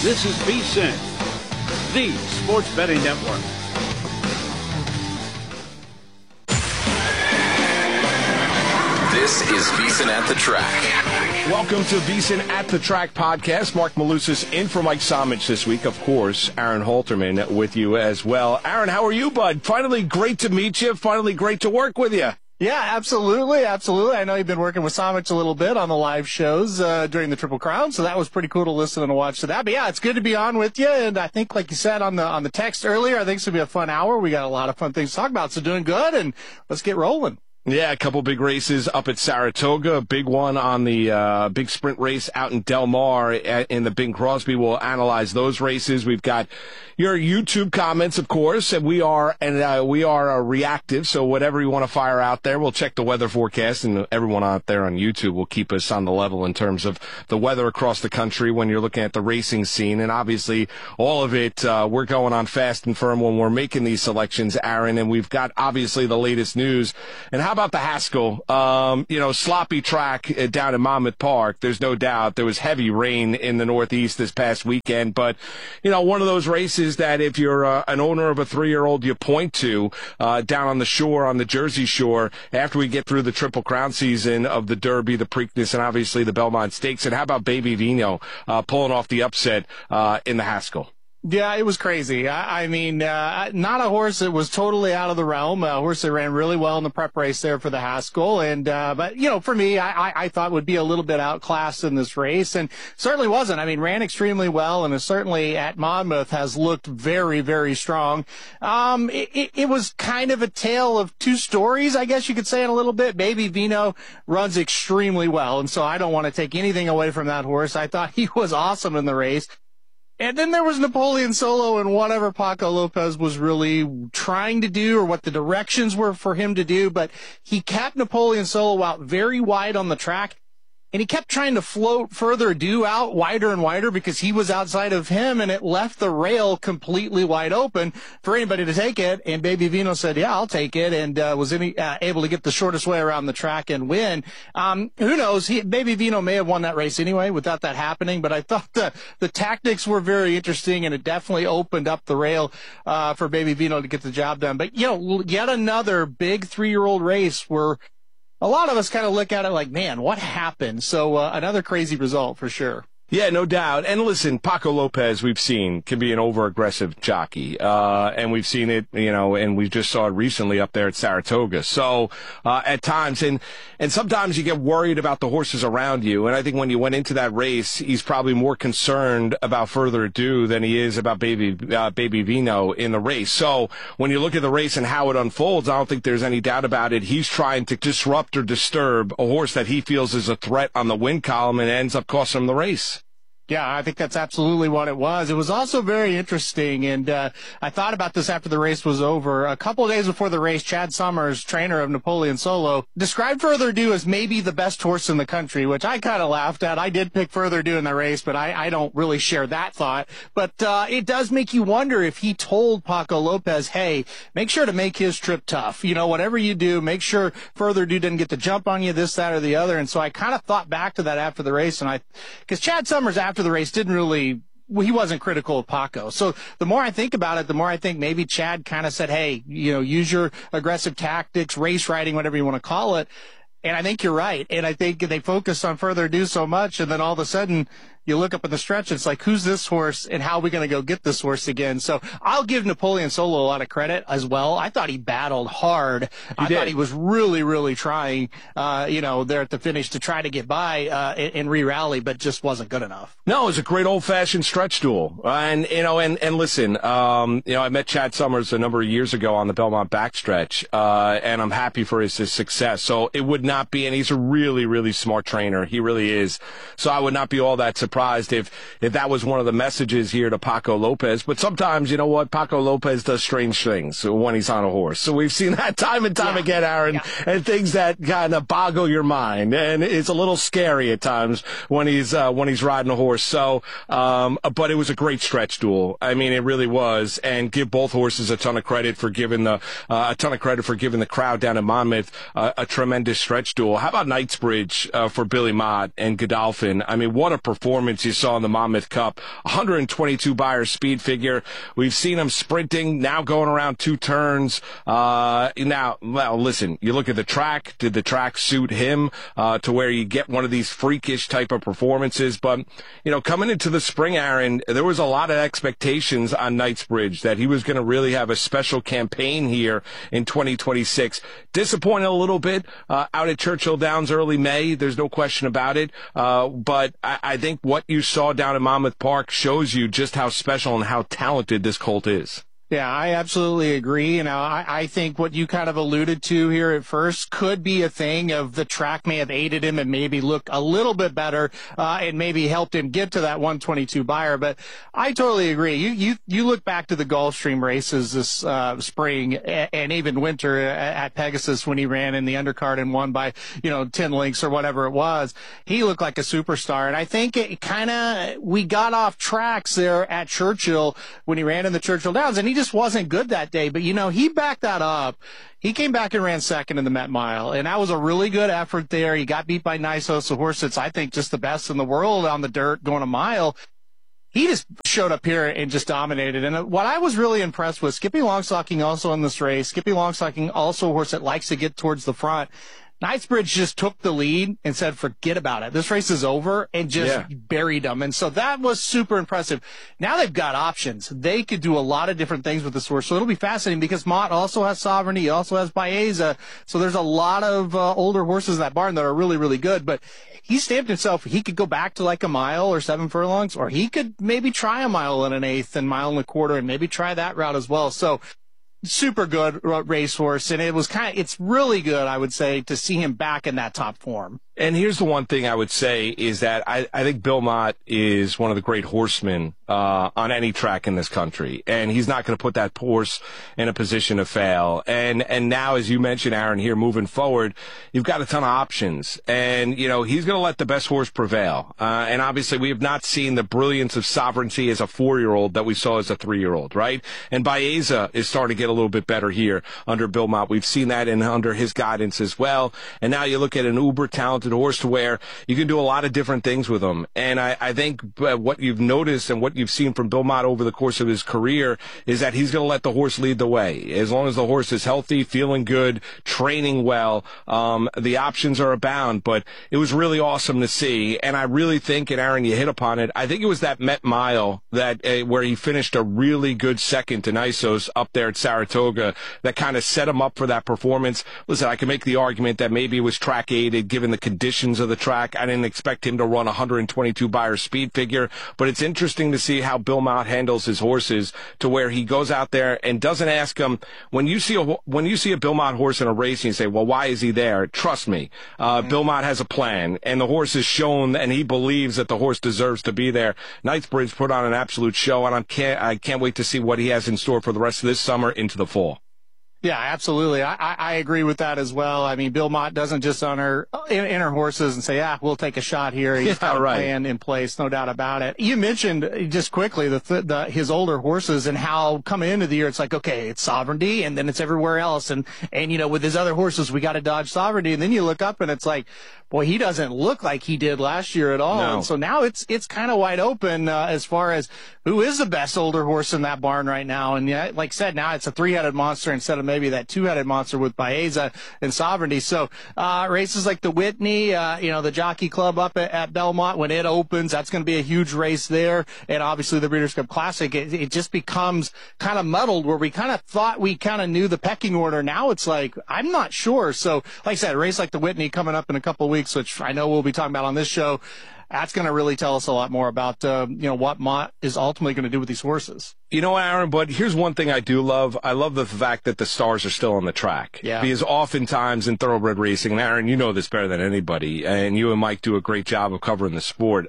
This is VSiN, the sports betting network. This is VSiN at the Track. Welcome to VSiN at the Track podcast. Mark Malusis in for Mike Somich this week. Of course, Aaron Halterman with you as well. Aaron, how are you, bud? Finally great to meet you. Finally great to work with you. Yeah, absolutely. I know you've been working with Somich a little bit on the live shows during the Triple Crown, so that was pretty cool to listen and watch to that. But yeah, it's good to be on with you, and I think, like you said on the text earlier, I think it's going to be a fun hour. We got a lot of fun things to talk about, so doing good, and let's get rolling. Yeah, a couple big races up at Saratoga, a big one on the big sprint race out in Del Mar in the Bing Crosby. We'll analyze those races. We've got your YouTube comments, of course, and we are reactive, so whatever you want to fire out there, we'll check the weather forecast, and everyone out there on YouTube will keep us on the level in terms of the weather across the country when you're looking at the racing scene. And obviously, all of it, we're going on fast and firm when we're making these selections, Aaron, and we've got obviously the latest news. And how about the Haskell? Sloppy track down in Monmouth Park. There's no doubt there was heavy rain in the Northeast this past weekend, but one of those races that if you're an owner of a 3-year-old, you point to down on the shore, on the Jersey Shore, after we get through the Triple Crown season of the Derby, the Preakness, and obviously the Belmont Stakes. And how about Baby Vino pulling off the upset in the Haskell? Yeah, it was crazy. I mean, not a horse that was totally out of the realm. A horse that ran really well in the prep race there for the Haskell. But for me, I thought would be a little bit outclassed in this race, and certainly wasn't. I mean, ran extremely well, and is certainly at Monmouth has looked very, very strong. It was kind of a tale of two stories, I guess you could say, in a little bit. Baby Vino runs extremely well, and so I don't want to take anything away from that horse. I thought he was awesome in the race. And then there was Napoleon Solo and whatever Paco Lopez was really trying to do or what the directions were for him to do. But he kept Napoleon Solo out very wide on the track. And he kept trying to float Further Ado out wider and wider because he was outside of him, and it left the rail completely wide open for anybody to take it. And Baby Vino said, yeah, I'll take it, and was able to get the shortest way around the track and win. Who knows? Baby Vino may have won that race anyway without that happening, but I thought the tactics were very interesting, and it definitely opened up the rail for Baby Vino to get the job done. But, yet another big 3-year-old race where a lot of us kind of look at it like, man, what happened? So another crazy result for sure. Yeah, no doubt. And listen, Paco Lopez, we've seen, can be an over-aggressive jockey. And we've seen it, and we just saw it recently up there at Saratoga. So, at times, and sometimes you get worried about the horses around you. And I think when you went into that race, he's probably more concerned about Further Ado than he is about Baby Vino in the race. So, when you look at the race and how it unfolds, I don't think there's any doubt about it. He's trying to disrupt or disturb a horse that he feels is a threat on the win column and ends up costing him the race. Yeah, I think that's absolutely what it was. It was also very interesting, and I thought about this after the race was over. A couple of days before the race, Chad Summers, trainer of Napoleon Solo, described Further Ado as maybe the best horse in the country, which I kind of laughed at. I did pick Further Ado in the race, but I don't really share that thought. But it does make you wonder if he told Paco Lopez, hey, make sure to make his trip tough. Whatever you do, make sure Further Ado doesn't get the jump on you, this, that, or the other. And so I kind of thought back to that after the race, and because Chad Summers after the race he wasn't critical of Paco. So the more I think about it, the more I think maybe Chad kind of said, hey, use your aggressive tactics, race riding, whatever you want to call it. And I think you're right. And I think they focused on Further Ado so much, and then all of a sudden you look up at the stretch, it's like, who's this horse and how are we going to go get this horse again? So I'll give Napoleon Solo a lot of credit as well. I thought he battled hard. I thought he was really, really trying, there at the finish to try to get by and re-rally, but just wasn't good enough. No, it was a great old-fashioned stretch duel. And listen, I met Chad Summers a number of years ago on the Belmont backstretch, and I'm happy for his success. So it would not be, and he's a really, really smart trainer. He really is. So I would not be all that surprised if that was one of the messages here to Paco Lopez. But sometimes, you know what, Paco Lopez does strange things when he's on a horse. So we've seen that time and time again, Aaron, and things that kind of boggle your mind. And it's a little scary at times when he's riding a horse. So, but it was a great stretch duel. I mean, it really was. And give both horses a ton of credit for giving the crowd down in Monmouth a tremendous stretch duel. How about Knightsbridge for Billy Mott and Godolphin? I mean, what a performance performance you saw in the Monmouth Cup. 122 Beyer speed figure. We've seen him sprinting, now going around 2 turns. Now, well, listen, you look at the track. Did the track suit him to where you get one of these freakish type of performances? But, coming into the spring, Aaron, there was a lot of expectations on Knightsbridge that he was going to really have a special campaign here in 2026. Disappointed a little bit out at Churchill Downs early May. There's no question about it. But I think what you saw down at Monmouth Park shows you just how special and how talented this colt is. Yeah, I absolutely agree. I think what you kind of alluded to here at first could be a thing of the track may have aided him and maybe looked a little bit better and maybe helped him get to that 122 Beyer. But I totally agree. You look back to the Gulfstream races this spring and even winter at Pegasus when he ran in the undercard and won by 10 lengths or whatever it was. He looked like a superstar, and I think we got off tracks there at Churchill when he ran in the Churchill Downs, and he just wasn't good that day. But, he backed that up. He came back and ran second in the Met Mile, and that was a really good effort there. He got beat by Nysos, a horse that's, I think, just the best in the world on the dirt going a mile. He just showed up here and just dominated. And what I was really impressed with, Skippy Longstocking also in this race. Skippy Longstocking also a horse that likes to get towards the front. Knightsbridge just took the lead and said, forget about it. This race is over, and just buried them. And so that was super impressive. Now they've got options. They could do a lot of different things with this horse. So it'll be fascinating because Mott also has Sovereignty. He also has Baeza. So there's a lot of older horses in that barn that are really, really good. But he stamped himself. He could go back to like a mile or 7 furlongs, or he could maybe try a mile and an eighth and mile and a quarter and maybe try that route as well. So super good racehorse, and it's really good, I would say, to see him back in that top form. And here's the one thing I would say is that I think Bill Mott is one of the great horsemen on any track in this country, and he's not going to put that horse in a position to fail. And now, as you mentioned, Aaron, here moving forward, you've got a ton of options, and he's going to let the best horse prevail. And obviously, we have not seen the brilliance of Sovereignty as a 4-year-old that we saw as a 3-year-old, right? And Baeza is starting to get a little bit better here under Bill Mott. We've seen that under his guidance as well. And now you look at an uber talented horse to where you can do a lot of different things with him. And I think what you've noticed and what you've seen from Bill Mott over the course of his career is that he's going to let the horse lead the way. As long as the horse is healthy, feeling good, training well, the options are abound. But it was really awesome to see. And I really think, and Aaron, you hit upon it, I think it was that Met Mile that where he finished a really good second to Nysos up there at Saratoga that kind of set him up for that performance. Listen, I can make the argument that maybe it was track aided given the conditions of the track. I didn't expect him to run 122 Beyer speed figure, but it's interesting to see how Bill Mott handles his horses to where he goes out there and doesn't ask them. When you see a Bill Mott horse in a race and you say, well, why is he there? Trust me, Bill Mott has a plan, and the horse is shown, and he believes that the horse deserves to be there. Knightsbridge put on an absolute show, and I can't wait to see what he has in store for the rest of this summer into the fall. Yeah, absolutely. I agree with that as well. I mean, Bill Mott doesn't just enter horses and say, we'll take a shot here. He's got a plan in place, no doubt about it. You mentioned just quickly his older horses and how coming into the year, it's like, okay, it's Sovereignty and then it's everywhere else. And with his other horses, we got to dodge Sovereignty. And then you look up and it's like, boy, he doesn't look like he did last year at all. No. And so now it's kind of wide open as far as who is the best older horse in that barn right now. And yeah, like I said, now it's a 3-headed monster instead of maybe that 2-headed monster with Baeza and Sovereignty. So races like the Whitney, the Jockey Club up at Belmont, when it opens, that's going to be a huge race there. And obviously the Breeders' Cup Classic, it just becomes kind of muddled where we kind of thought we kind of knew the pecking order. Now it's like, I'm not sure. So like I said, a race like the Whitney coming up in a couple of weeks, which I know we'll be talking about on this show, that's going to really tell us a lot more about, what Mott is ultimately going to do with these horses. You know, Aaron, but here's one thing I do love. I love the fact that the stars are still on the track. Yeah. Because oftentimes in thoroughbred racing, and Aaron, you know this better than anybody, and you and Mike do a great job of covering the sport,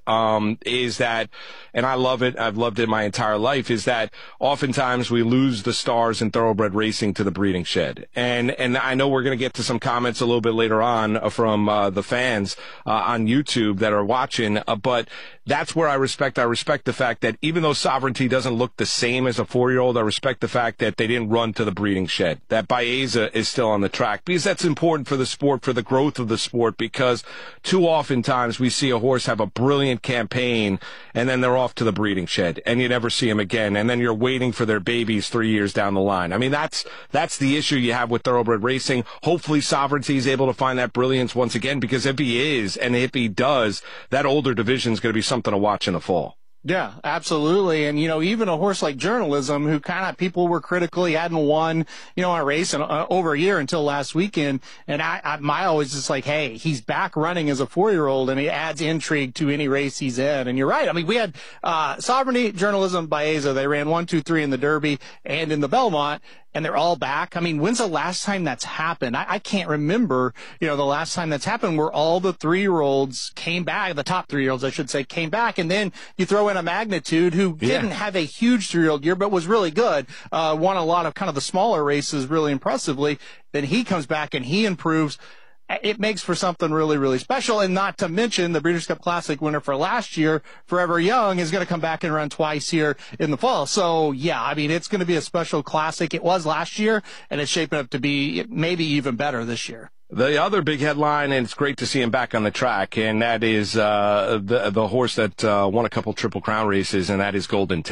is that, and I love it, I've loved it my entire life, is that oftentimes we lose the stars in thoroughbred racing to the breeding shed. And I know we're going to get to some comments a little bit later on from the fans on YouTube that are watching. division, but that's where I respect the fact that even though Sovereignty doesn't look the same as a 4-year-old, I respect the fact that they didn't run to the breeding shed, that Baeza is still on the track, because that's important for the sport, for the growth of the sport, because too often times we see a horse have a brilliant campaign and then they're off to the breeding shed and you never see them again, and then you're waiting for their babies 3 years down the line. I mean, that's the issue you have with thoroughbred racing. Hopefully Sovereignty is able to find that brilliance once again, because if he is, and if he does, that older division is going to be something to watch in the fall. Yeah, absolutely. And, even a horse like Journalism, who kind of people were critical, he hadn't won, a race in over a year until last weekend. And my always just like, hey, he's back running as a 4-year-old, and he adds intrigue to any race he's in. And you're right. I mean, we had Sovereignty, Journalism, Baeza. They ran 1, 2, 3 in the Derby and in the Belmont, and they're all back. I mean, when's the last time that's happened? I can't remember, the last time that's happened where all the 3-year-olds came back, the top 3-year-olds, I should say, came back. And then you throw in a Magnitude who didn't have a huge 3-year-old year, but was really good, won a lot of kind of the smaller races really impressively. Then he comes back and he improves. It makes for something really, really special. And not to mention the Breeders' Cup Classic winner for last year, Forever Young, is going to come back and run twice here in the fall. So, yeah, I mean, it's going to be a special classic. It was last year, and it's shaping up to be maybe even better this year. The other big headline, and it's great to see him back on the track, and that is the horse that won a couple Triple Crown races, and that is Golden